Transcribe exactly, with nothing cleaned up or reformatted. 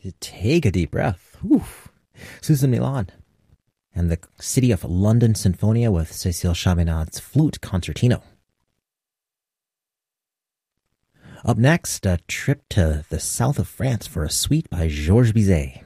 Take a deep breath. Whew. Susan Milan. And the City of London Sinfonia with Cécile Chaminad's Flute Concertino. Up next, a trip to the south of France for a suite by Georges Bizet.